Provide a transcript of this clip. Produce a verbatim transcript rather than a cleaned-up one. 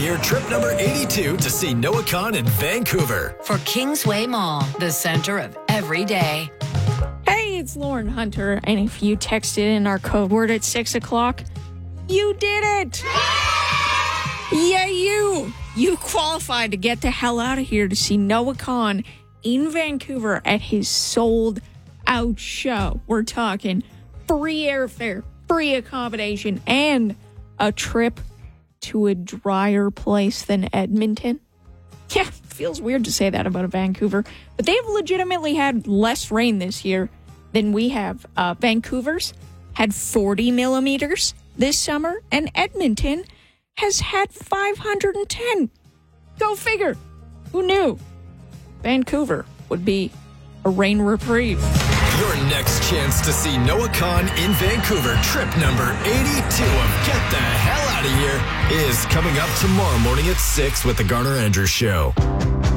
year trip number eighty-two to see Noah Kahan in Vancouver. For Kingsway Mall, the center of every day. Hey, it's Lauren Hunter, and if you texted in our code word at six o'clock, you did it! Yeah, you! You qualified to get the hell out of here to see Noah Kahan in Vancouver at his sold-out show. We're talking free airfare, free accommodation, and a trip to a drier place than Edmonton. Yeah, feels weird to say that about a Vancouver, but they've legitimately had less rain this year than we have. Uh, Vancouver's had forty millimeters this summer, and Edmonton has had five hundred ten. Go figure. Who knew Vancouver would be a rain reprieve? Your next chance to see Noah Kahan in Vancouver, trip number eighty-two of Get the Hell Out of Here, is coming up tomorrow morning at six with the Garner Andrews Show.